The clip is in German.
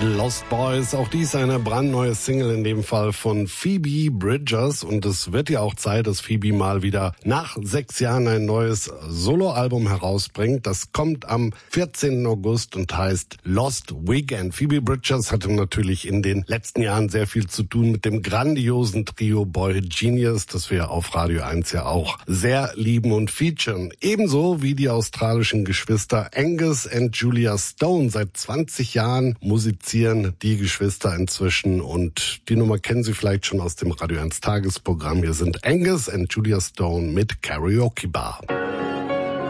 Lost Boys, auch dies eine brandneue Single, in dem Fall von Phoebe Bridgers, und es wird ja auch Zeit, dass Phoebe mal wieder nach 6 Jahren ein neues Soloalbum herausbringt. Das kommt am 14. August und heißt Lost Weekend. Phoebe Bridgers hatte natürlich in den letzten Jahren sehr viel zu tun mit dem grandiosen Trio Boy Genius, das wir auf Radio 1 ja auch sehr lieben und featuren. Ebenso wie die australischen Geschwister Angus und Julia Stone. Seit 20 Jahren musizieren die Geschwister inzwischen, und die Nummer kennen Sie vielleicht schon aus dem Radio 1 Tagesprogramm. Hier sind Angus und Julia Stone mit Karaoke Bar.